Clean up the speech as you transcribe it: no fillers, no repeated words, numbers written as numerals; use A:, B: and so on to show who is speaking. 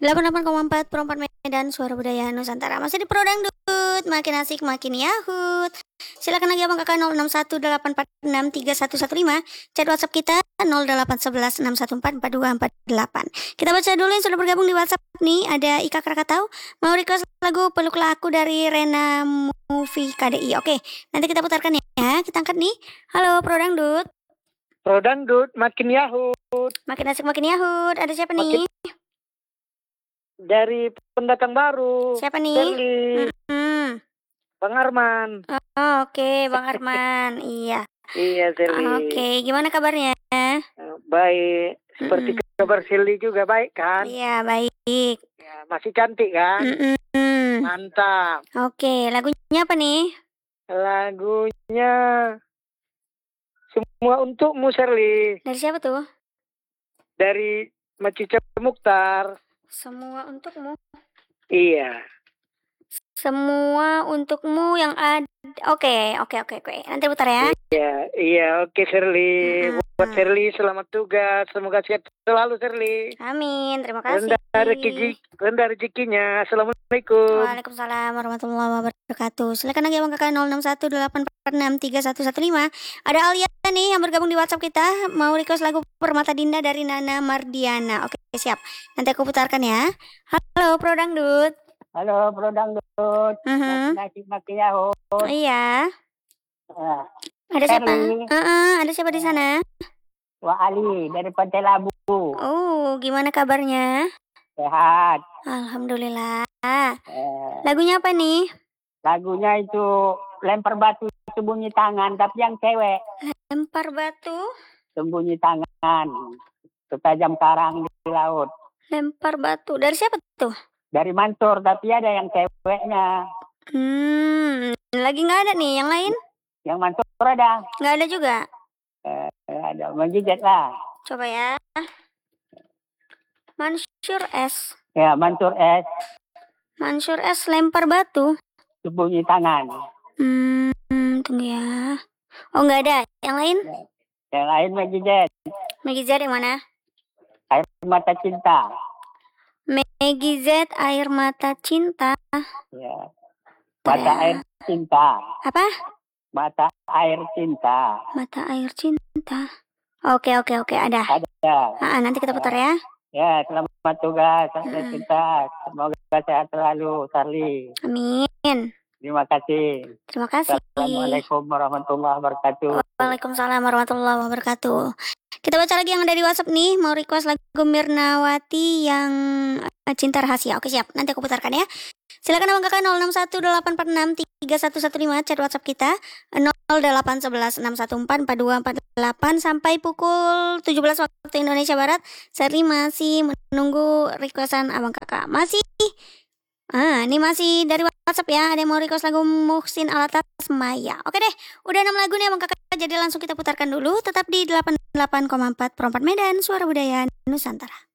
A: 88,4 Perempat Medan, Suara Budaya Nusantara. Masih di Pro Dangdut, makin asik makin yahut. Silakan lagi abang kakak 0618463115. Chat WhatsApp kita 081161442248. Kita baca dulu yang sudah bergabung di WhatsApp nih. Ada Ika Krakatau mau request lagu Peluklah Aku dari Rena Movie KDI. Oke, nanti kita putarkan ya. Kita angkat nih. Halo Pro Dangdut.
B: Pro Dangdut makin yahut.
A: Makin asik makin yahut. Ada siapa nih?
B: Dari pendatang baru.
A: Siapa nih?
B: Shirley. Bang Arman.
A: Oh, oke, Bang Arman. Iya.
B: Iya, Shirley.
A: Oke, gimana kabarnya?
B: Baik. Seperti kabar Shirley juga baik kan?
A: Iya, baik.
B: Ya, masih cantik kan? Mantap.
A: Oke, lagunya apa nih?
B: Lagunya Semua Untukmu, Shirley.
A: Dari siapa tuh?
B: Dari Macica Mukhtar.
A: Semua Untukmu.
B: Iya.
A: Semua Untukmu yang ada. Oke. Nanti putar ya.
B: Iya, oke Shirley. Buat Shirley selamat tugas. Semoga sehat selalu Shirley.
A: Amin, terima kasih.
B: Rendah rezekinya. Assalamualaikum.
A: Waalaikumsalam warahmatullahi wabarakatuh. Silakan lagi abang kakak 0618463115. Ada Alia nih yang bergabung di WhatsApp kita. Mau request lagu Permata Dinda dari Nana Mardiana. Oke, siap. Nanti aku putarkan ya. Halo Pro Dangdut.
B: Halo Pro Dangdut. Makin yahut.
A: Iya. Ada siapa? Ada siapa di sana?
B: Wah Ali dari Pantai Labu.
A: Oh, gimana kabarnya?
B: Sehat.
A: Alhamdulillah. Lagunya apa nih?
B: Lagunya itu Lempar Batu Sembunyi Tangan, tapi yang cewek.
A: Lempar batu
B: Sembunyi tangan. Setajam karang di laut.
A: Lempar batu. Dari siapa tuh?
B: Dari Mansur, tapi ada yang ceweknya.
A: Lagi nggak ada nih, yang lain?
B: Yang Mansur ada?
A: Nggak ada juga.
B: Ada, menjijet lah.
A: Coba ya. Mansur S.
B: Ya, Mansur S.
A: Mansur S lempar batu.
B: Sembunyi tangan.
A: Tunggu ya. Oh, nggak ada. Yang lain?
B: Yang lain menjijet.
A: Maggie Z yang mana?
B: Air Mata Cinta.
A: Maggie Z Air Mata Cinta.
B: Ya. Mata Air Cinta.
A: Apa?
B: Mata Air Cinta.
A: Mata Air Cinta. Oke, ada. Nanti kita putar ya.
B: Ya, selamat tugas. Cinta. Semoga sehat selalu, Charlie.
A: Amin.
B: Terima kasih.
A: Terima kasih.
B: Assalamualaikum warahmatullahi wabarakatuh.
A: Waalaikumsalam warahmatullahi wabarakatuh. Kita baca lagi yang ada di WhatsApp nih. Mau request lagu Mirnawati yang Cinta Rahasia. Oke, siap. Nanti aku putarkan ya. Silakan abang kakak 0618463115. Chat WhatsApp kita 081161442248 sampai pukul 17 waktu Indonesia Barat. Shirley masih menunggu requestan abang kakak. Ini masih dari WhatsApp ya. Ada yang mau request lagu Muhsin Alatas Maya. Oke deh, udah 6 lagu nih abang kakak. Jadi langsung kita putarkan dulu. Tetap di 88,4 Perempat Medan, Suara Budaya Nusantara.